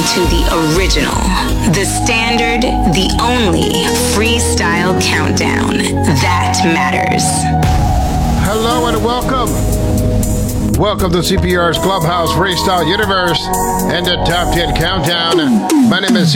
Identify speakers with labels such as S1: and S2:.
S1: to the original, the standard, the only freestyle countdown that matters.
S2: Hello and welcome. Welcome to CPR's Clubhouse Freestyle Universe and the Top 10 Countdown. My name is